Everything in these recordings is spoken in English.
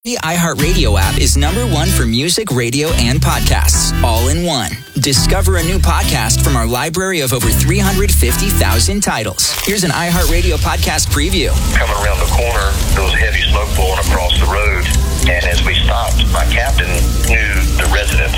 The iHeartRadio app is #1 for music, radio, and podcasts, all in one. Discover a new podcast from our library of over 350,000 titles. Here's an iHeartRadio podcast preview. Coming around the corner, there was heavy smoke blowing across the road, and as we stopped, my captain knew the resident.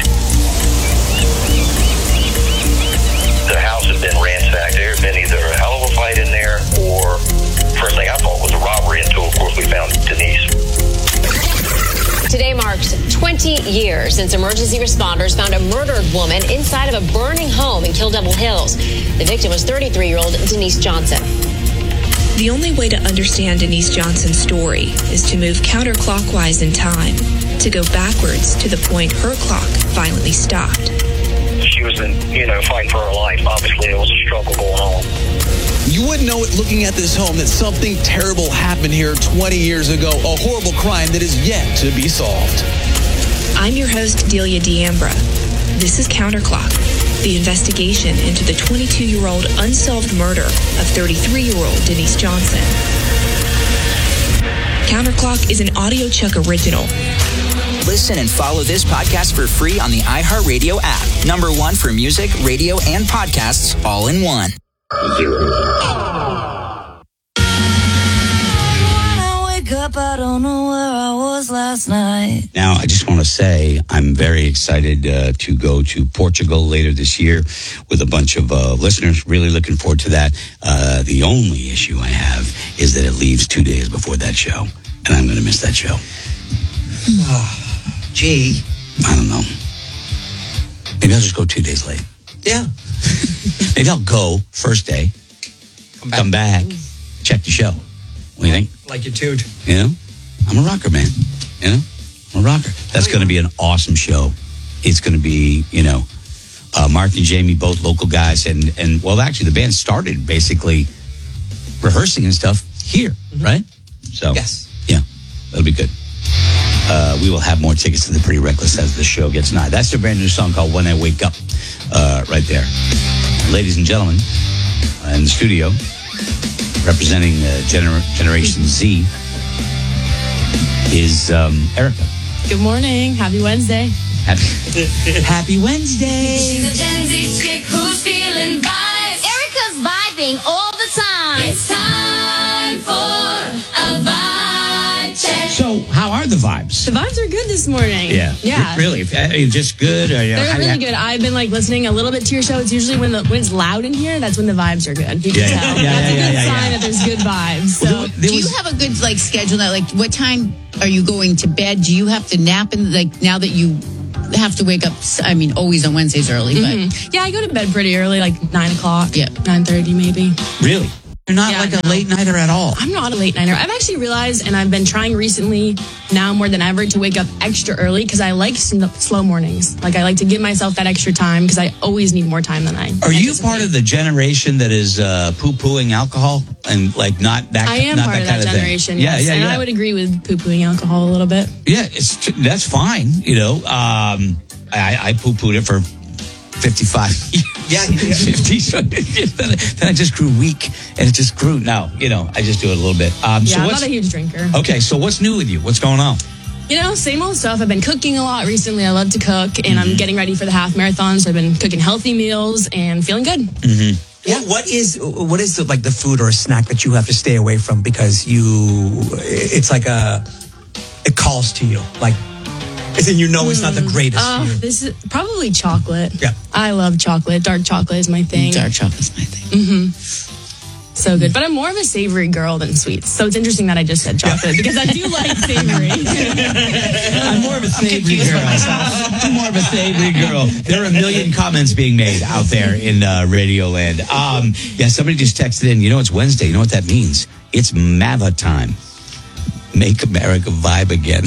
The house had been ransacked. There had been either a hell of a fight in there, or first thing I thought was a robbery until, of course, we found Denise. Today marks 20 years since emergency responders found a murdered woman inside of a burning home in Kill Devil Hills. The victim was 33-year-old Denise Johnson. The only way to understand Denise Johnson's story is to move counterclockwise in time, to go backwards to the point her clock violently stopped. She was fighting for her life. Obviously, there was a struggle going on. You wouldn't know it looking at this home that something terrible happened here 20 years ago, a horrible crime that is yet to be solved. I'm your host, Delia D'Ambra. This is Counterclock, the investigation into the 22-year-old unsolved murder of 33-year-old Denise Johnson. Counterclock is an AudioChuck original. Listen and follow this podcast for free on the iHeartRadio app. #1 for music, radio, and podcasts, all in one. 0. I don't know where I was last night. Now, I just want to say I'm very excited to go to Portugal later this year with a bunch of listeners. Really looking forward to that. The only issue I have is that it leaves 2 days before that show, and I'm going to miss that show. Gee. I don't know. Maybe I'll just go 2 days late. Yeah. Maybe I'll go first day, come back, check the show. What do you think? Like your dude. You know? I'm a rocker, man. You know? I'm a rocker. That's going to be an awesome show. It's going to be, Mark and Jamie, both local guys. And well, actually, the band started basically rehearsing and stuff here, right? So, yes. Yeah, that'll be good. We will have more tickets to the Pretty Reckless as the show gets nigh. That's their brand new song called When I Wake Up, right there. Ladies and gentlemen, in the studio, representing Generation Z, is Erica. Good morning. Happy Wednesday. Happy Wednesday. She's a Gen Z chick who's feeling vibes. Erica's vibing all the time. It's time for a vibe check. So, how are the vibes? The vibes are good this morning. Yeah. Yeah. Really? Just good? Or, They're really good. I've been listening a little bit to your show. It's usually when it's loud in here, that's when the vibes are good. You can tell. That's a good sign that there's good vibes. So, do you have a good schedule now? What time are you going to bed? Do you have to nap in now that you have to wake up? I mean, always on Wednesdays early, but yeah, I go to bed pretty early, 9 o'clock. Yeah, 9:30 maybe. Really? You're not a late nighter at all. I'm not a late nighter. I've actually realized, and I've been trying recently, now more than ever, to wake up extra early because I like slow mornings. I like to give myself that extra time because I always need more time than I Are you part of the generation that is poo-pooing alcohol and not that? I am not part that of kind that of generation. Thing. Yes. And I would agree with poo-pooing alcohol a little bit. Yeah, that's fine. I poo-pooed it for 55 years. Yeah. 50. So then I just grew weak, and it just grew. Now, I just do it a little bit. I'm not a huge drinker. Okay, so what's new with you? What's going on? Same old stuff. I've been cooking a lot recently. I love to cook, and I'm getting ready for the half marathon, so I've been cooking healthy meals and feeling good. Mm-hmm. Yeah. What is the food or a snack that you have to stay away from because it calls to you? As in, it's not the greatest for you. This is probably chocolate. Yeah. I love chocolate. Dark chocolate is my thing. dark chocolate's my thing. Mm-hmm. So good. But I'm more of a savory girl than sweets. So it's interesting that I just said chocolate because I do like savory. I'm more of a savory girl. I'm more of a savory girl. There are a million comments being made out there in Radio Land. Somebody just texted in, it's Wednesday. You know what that means? It's MAVA time. Make America vibe again.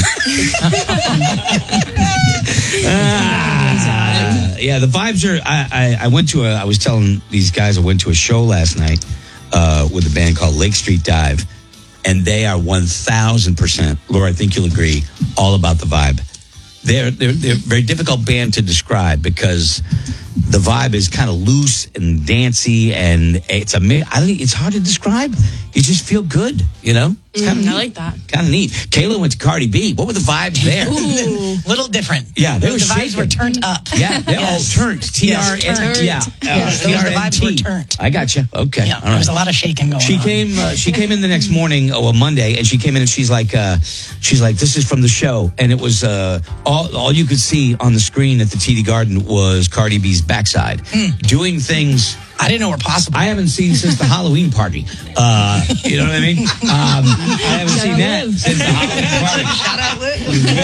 The vibes are. I was telling these guys I went to a show last night with a band called Lake Street Dive, and they are 1,000%. Laura, I think you'll agree, all about the vibe. They're a very difficult band to describe because the vibe is kind of loose and dancey, and it's hard to describe. You just feel good, I like that. Kind of neat. Kayla went to Cardi B. What were the vibes there? Ooh, little different. Yeah, they the were vibes shaking. were turned up. Yeah, they're all turned. Yes, TRN. turned. Yeah, Yes, those vibes were turned. I got you. Okay, Yeah, all there right. was a lot of shaking going She on. came. She came in the next morning, Monday, and she came in and she's like, "This is from the show," and it was all you could see on the screen at the TD Garden was Cardi B's backside doing things. I didn't know were possible. I haven't seen since the Halloween party. You know what I mean? I haven't seen that since the Halloween party. Shout out, Lit.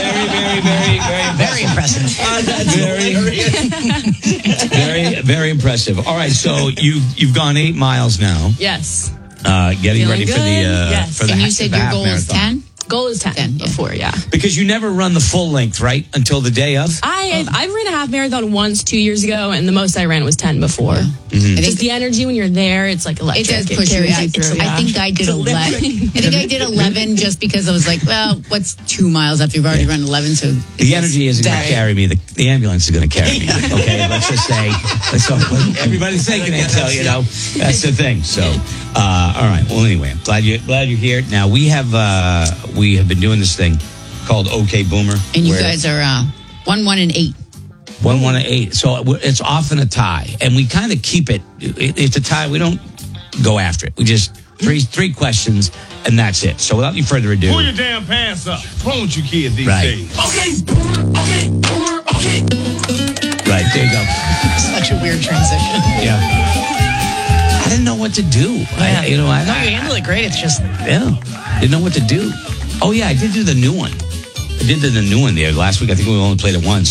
Very impressive. Very impressive. All right, so you've gone 8 miles now. Yes. Getting Feeling ready for the good. for the And you ha- said the your half goal is marathon. 10? Goal is 10 before, yeah. Because you never run the full length, right? Until the day of? I ran a half marathon once 2 years ago, and the most I ran was 10 before. Just the energy when you're there, it's like It electric. does push you. carries through, I think I did 11. I think I did 11 just because I was like, well, what's 2 miles after you've already run 11? So The energy isn't going to carry me. The ambulance is going to carry me. Okay, let's just say. So everybody's thinking it, so, you know, that's the thing. So, all right. Well, anyway, I'm glad you're here. Now, we have been doing this thing called OK Boomer. and you where- guys are 1-1-8. 1-1-8. So it's often a tie, and we kind of keep it. It's a tie. We don't go after it. We just three questions, and that's it. So without any further ado, Pull your damn pants up. What's wrong with you kids these Right. days? Okay. right there you go. Such a weird transition. Yeah. I didn't know what to do. Yeah. You handle it great. It's just didn't know what to do. Oh yeah, I did do the new one. I did the new one there last week. I think we only played it once.